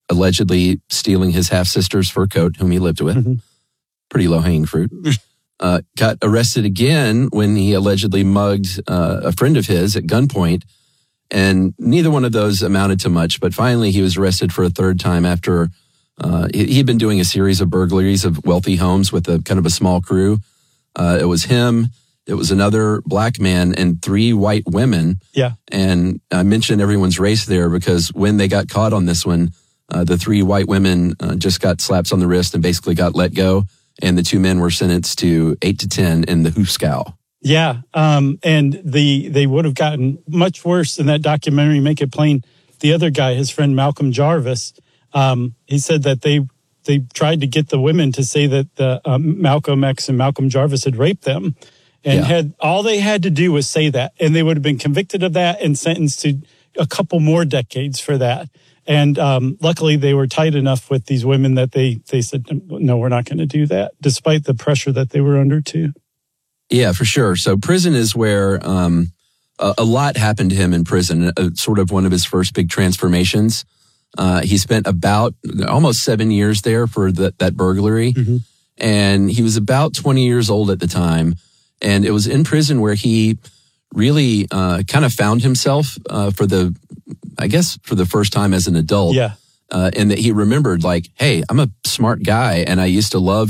allegedly stealing his half-sister's fur coat, whom he lived with. Mm-hmm. Pretty low-hanging fruit. Got arrested again when he allegedly mugged a friend of his at gunpoint. And neither one of those amounted to much. But finally, he was arrested for a third time after he'd been doing a series of burglaries of wealthy homes with a kind of a small crew. It was him. It was another black man and 3 white women. Yeah. And I mentioned everyone's race there because when they got caught on this one, the 3 white women just got slaps on the wrist and basically got let go. And the 2 men were sentenced to 8 to 10 in the hoofscow. Yeah. And they would have gotten much worse in that documentary, Make It Plain. The other guy, his friend Malcolm Jarvis, he said that they tried to get the women to say that the Malcolm X and Malcolm Jarvis had raped them. And all they had to do was say that. And they would have been convicted of that and sentenced to a couple more decades for that. And luckily, they were tight enough with these women that they said, no, we're not going to do that, despite the pressure that they were under, too. Yeah, for sure. So prison is where a lot happened to him in prison, sort of one of his first big transformations. He spent about almost 7 years there for that burglary. Mm-hmm. And he was about 20 years old at the time. And it was in prison where he really kind of found himself for the first time as an adult. Yeah. And that he remembered, like, hey, I'm a smart guy and I used to love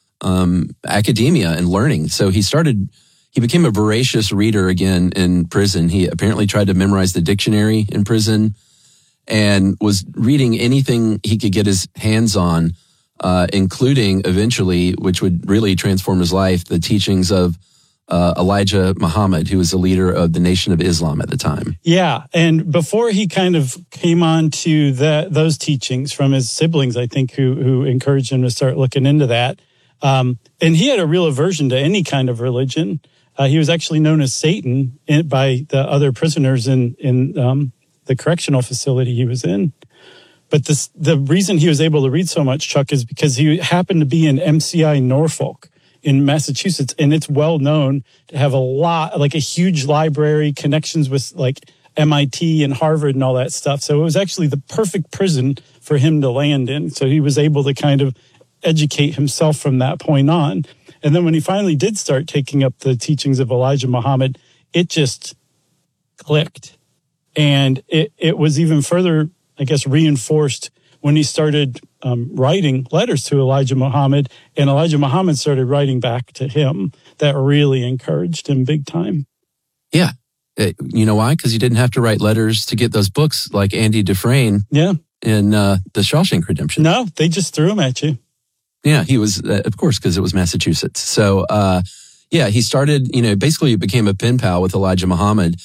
academia and learning. So he became a voracious reader again in prison. He apparently tried to memorize the dictionary in prison and was reading anything he could get his hands on, including eventually, which would really transform his life, the teachings of Elijah Muhammad, who was the leader of the Nation of Islam at the time. Yeah, and before he kind of came on to those teachings from his siblings, I think, who encouraged him to start looking into that, and he had a real aversion to any kind of religion. He was actually known as Satan by the other prisoners in the correctional facility he was in. But the reason he was able to read so much, Chuck, is because he happened to be in MCI Norfolk in Massachusetts, and it's well known to have a huge library, connections with like MIT and Harvard and all that stuff. So it was actually the perfect prison for him to land in. So he was able to kind of educate himself from that point on. And then when he finally did start taking up the teachings of Elijah Muhammad, it just clicked. And it was even further, I guess, reinforced when he started writing letters to Elijah Muhammad, and Elijah Muhammad started writing back to him. That really encouraged him big time. Yeah. You know why? Because he didn't have to write letters to get those books like Andy Dufresne in The Shawshank Redemption. No, they just threw them at you. Yeah, he was, of course, because it was Massachusetts. So, he started, basically became a pen pal with Elijah Muhammad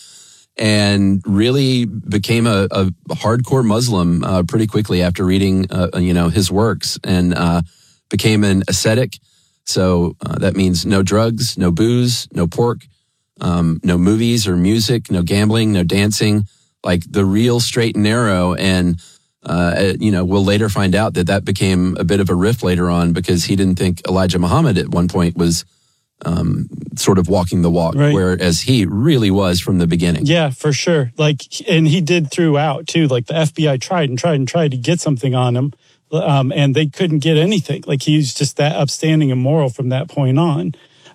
and really became a hardcore Muslim pretty quickly after reading, his works, and became an ascetic. So that means no drugs, no booze, no pork, no movies or music, no gambling, no dancing, like the real straight and narrow. And, we'll later find out that became a bit of a rift later on because he didn't think Elijah Muhammad at one point was sort of walking the walk, right, whereas he really was from the beginning. Yeah, for sure. And he did throughout too. Like the FBI tried to get something on him, and they couldn't get anything. Like he was just that upstanding and moral from that point on.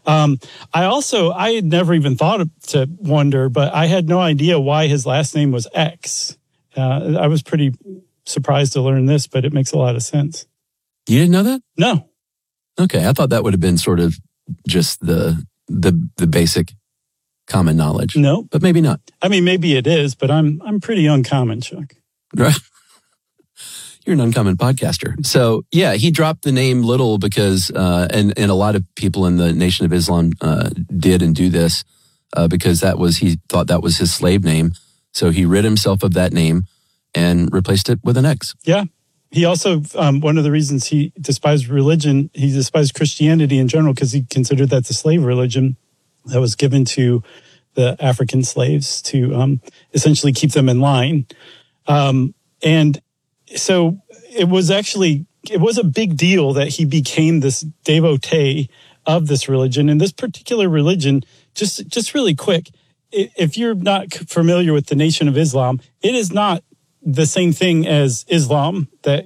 I had never even thought to wonder, but I had no idea why his last name was X. I was pretty surprised to learn this, but it makes a lot of sense. You didn't know that? No. Okay, I thought that would have been sort of just the basic common knowledge. No, but maybe not. I mean, maybe it is, but I'm pretty uncommon, Chuck. Right. You're an uncommon podcaster. So yeah, he dropped the name Little because, and a lot of people in the Nation of Islam did and do this because he thought that was his slave name. So he rid himself of that name and replaced it with an X. Yeah. He also, one of the reasons he despised religion, he despised Christianity in general because he considered that the slave religion that was given to the African slaves to essentially keep them in line. And so it was a big deal that he became this devotee of this religion. And this particular religion, just really quick, if you're not familiar with the Nation of Islam, it is not the same thing as Islam that